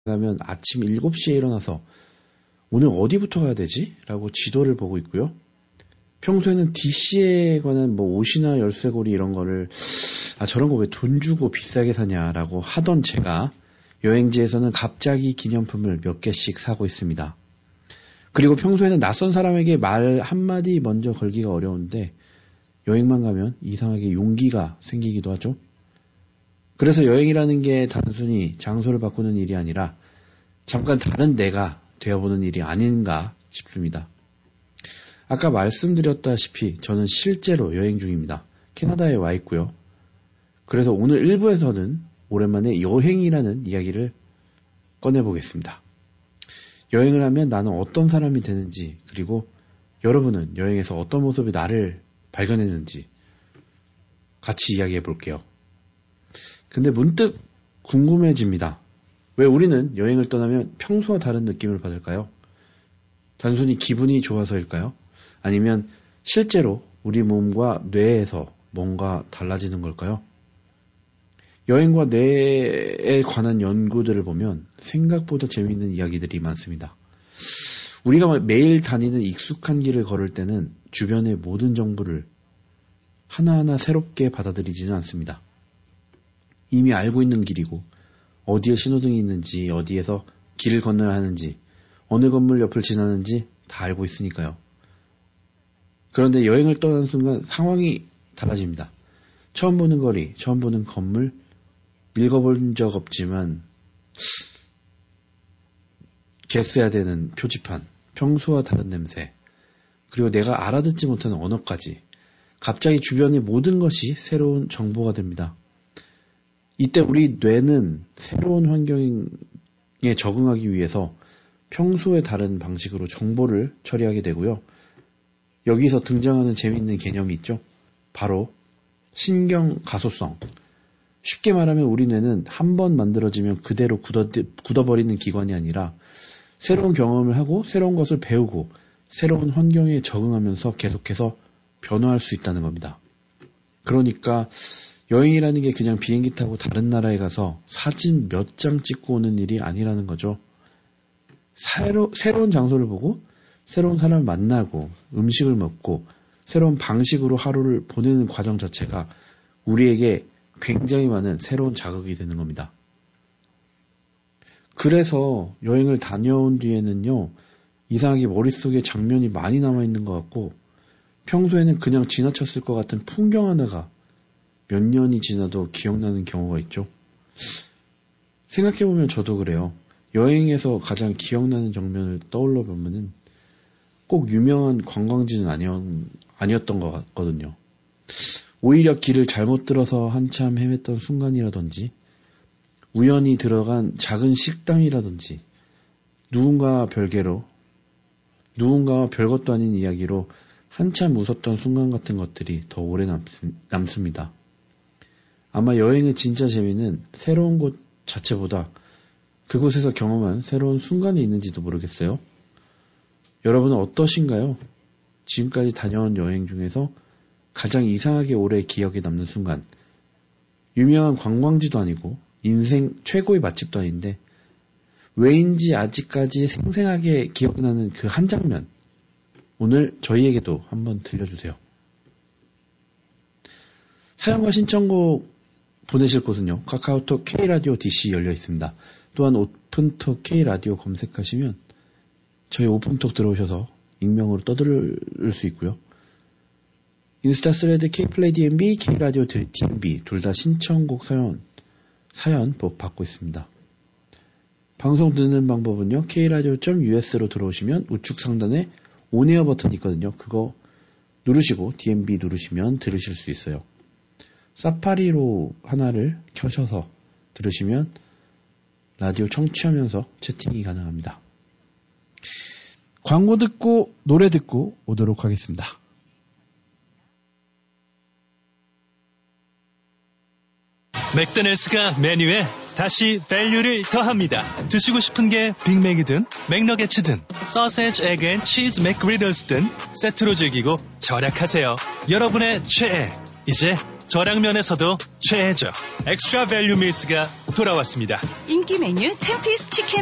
가면 아침 7시에 일어나서 오늘 어디부터 가야 되지? 라고 지도를 보고 있고요. 평소에는 DC에 관한 뭐 옷이나 열쇠고리 이런 거를 저런 거 왜 돈 주고 비싸게 사냐라고 하던 제가 여행지에서는 갑자기 기념품을 몇 개씩 사고 있습니다. 그리고 평소에는 낯선 사람에게 말 한마디 먼저 걸기가 어려운데 여행만 가면 이상하게 용기가 생기기도 하죠. 그래서 여행이라는 게 단순히 장소를 바꾸는 일이 아니라 잠깐 다른 내가 되어보는 일이 아닌가 싶습니다. 아까 말씀드렸다시피 저는 실제로 여행 중입니다. 캐나다에 와 있고요. 그래서 오늘 1부에서는 오랜만에 여행이라는 이야기를 꺼내보겠습니다. 여행을 하면 나는 어떤 사람이 되는지, 그리고 여러분은 여행에서 어떤 모습의 나를 발견했는지 같이 이야기해 볼게요. 근데 문득 궁금해집니다. 왜 우리는 여행을 떠나면 평소와 다른 느낌을 받을까요? 단순히 기분이 좋아서일까요? 아니면 실제로 우리 몸과 뇌에서 뭔가 달라지는 걸까요? 여행과 뇌에 관한 연구들을 보면 생각보다 재미있는 이야기들이 많습니다. 우리가 매일 다니는 익숙한 길을 걸을 때는 주변의 모든 정보를 하나하나 새롭게 받아들이지는 않습니다. 이미 알고 있는 길이고 어디에 신호등이 있는지, 어디에서 길을 건너야 하는지, 어느 건물 옆을 지나는지 다 알고 있으니까요. 그런데 여행을 떠나는 순간 상황이 달라집니다. 처음 보는 거리, 처음 보는 건물, 읽어본 적 없지만 개써야 되는 표지판, 평소와 다른 냄새, 그리고 내가 알아듣지 못하는 언어까지 갑자기 주변의 모든 것이 새로운 정보가 됩니다. 이때 우리 뇌는 새로운 환경에 적응하기 위해서 평소에 다른 방식으로 정보를 처리하게 되고요. 여기서 등장하는 재미있는 개념이 있죠. 바로 신경 가소성. 쉽게 말하면 우리 뇌는 한 번 만들어지면 그대로 굳어버리는 기관이 아니라 새로운 경험을 하고 새로운 것을 배우고 새로운 환경에 적응하면서 계속해서 변화할 수 있다는 겁니다. 그러니까 여행이라는 게 그냥 비행기 타고 다른 나라에 가서 사진 몇 장 찍고 오는 일이 아니라는 거죠. 새로운 장소를 보고 새로운 사람을 만나고 음식을 먹고 새로운 방식으로 하루를 보내는 과정 자체가 우리에게 굉장히 많은 새로운 자극이 되는 겁니다. 그래서 여행을 다녀온 뒤에는요, 이상하게 머릿속에 장면이 많이 남아있는 것 같고 평소에는 그냥 지나쳤을 것 같은 풍경 하나가 몇 년이 지나도 기억나는 경우가 있죠. 생각해보면 저도 그래요. 여행에서 가장 기억나는 장면을 떠올려 보면은 꼭 유명한 관광지는 아니었던 것 같거든요. 오히려 길을 잘못 들어서 한참 헤맸던 순간이라든지 우연히 들어간 작은 식당이라든지 누군가와 별것도 아닌 이야기로 한참 웃었던 순간 같은 것들이 더 오래 남습니다. 아마 여행의 진짜 재미는 새로운 곳 자체보다 그곳에서 경험한 새로운 순간이 있는지도 모르겠어요. 여러분은 어떠신가요? 지금까지 다녀온 여행 중에서 가장 이상하게 오래 기억에 남는 순간, 유명한 관광지도 아니고 인생 최고의 맛집도 아닌데 왜인지 아직까지 생생하게 기억나는 그 한 장면, 오늘 저희에게도 한번 들려주세요. 사연과 신청곡 보내실 곳은요, 카카오톡 K라디오 DC 열려 있습니다. 또한 오픈톡 K라디오 검색하시면 저희 오픈톡 들어오셔서 익명으로 떠들 수 있고요. 인스타 스레드 K플레이 DMB, K라디오 DMB 둘 다 신청곡 사연 받고 있습니다. 방송 듣는 방법은요, kradio.us로 들어오시면 우측 상단에 온에어 버튼 있거든요. 그거 누르시고 DMB 누르시면 들으실 수 있어요. 사파리로 하나를 켜셔서 들으시면 라디오 청취하면서 채팅이 가능합니다. 광고 듣고 노래 듣고 오도록 하겠습니다. 맥도날드가 메뉴에 다시 밸류를 더합니다. 드시고 싶은 게 빅맥이든 맥너게츠든 소세지, 에그 앤 치즈 맥그리들스든 세트로 즐기고 절약하세요. 여러분의 최애 이제 저량면에서도 최애죠. 엑스트라 밸류 밀스가 돌아왔습니다. 인기 메뉴 10피스 치킨